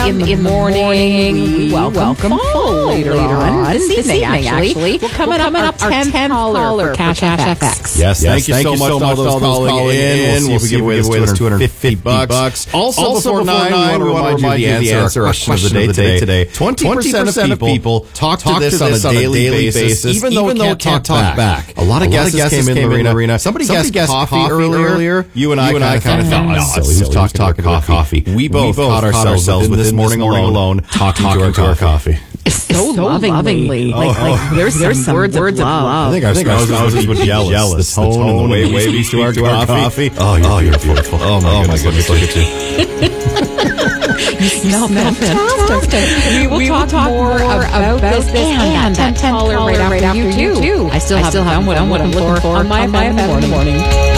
in the morning. We welcome fall later on. This evening, actually. We're coming up our 10th caller for Cash FX. Yes, thank you so much to all those calling in. We'll see if we give away this $250. Also, before 9, we want to remind you the answer our question of the day today. 20% of people talk to this on a daily basis, even though it can't talk back. A lot of guesses came in the arena. Somebody guessed coffee earlier. You and I kind of thought, who's talking about coffee? We both caught ourselves within this morning alone talking to our coffee. So lovingly. Like there's some words of love. I think our spouses would be jealous. The tone and the way we speak to our coffee. Oh, you're beautiful. Oh my goodness, look at you. You smell fantastic. We will talk more about this and that 10th caller right after you too. I still haven't done what I'm looking for on my 5 in the morning.